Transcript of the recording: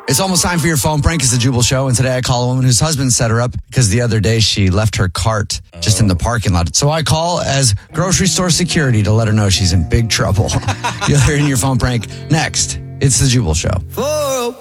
It's almost time for your phone prank. It's the Jubal Show. And today I call a woman whose husband set her up because the other day she left her cart just in the parking lot. So I call as grocery store security to let her know she's in big trouble. You'll hear it in your phone prank next. It's the Jubal Show.